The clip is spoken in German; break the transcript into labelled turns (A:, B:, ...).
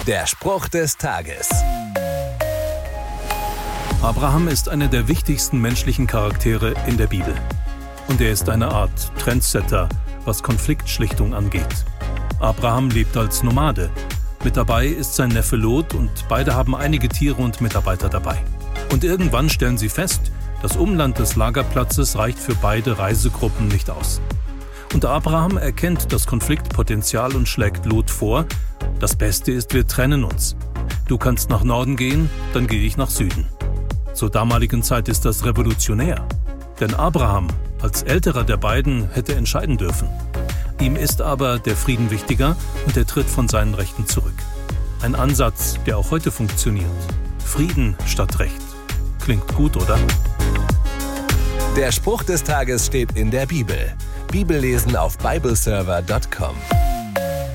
A: Der Spruch des Tages.
B: Abraham ist einer der wichtigsten menschlichen Charaktere in der Bibel. Und er ist eine Art Trendsetter, was Konfliktschlichtung angeht. Abraham lebt als Nomade. Mit dabei ist sein Neffe Lot und beide haben einige Tiere und Mitarbeiter dabei. Und irgendwann stellen sie fest, das Umland des Lagerplatzes reicht für beide Reisegruppen nicht aus. Und Abraham erkennt das Konfliktpotenzial und schlägt Lot vor: Das Beste ist, wir trennen uns. Du kannst nach Norden gehen, dann gehe ich nach Süden. Zur damaligen Zeit ist das revolutionär. Denn Abraham, als älterer der beiden, hätte entscheiden dürfen. Ihm ist aber der Frieden wichtiger und er tritt von seinen Rechten zurück. Ein Ansatz, der auch heute funktioniert. Frieden statt Recht. Klingt gut, oder?
A: Der Spruch des Tages steht in der Bibel. Bibellesen auf bibleserver.com.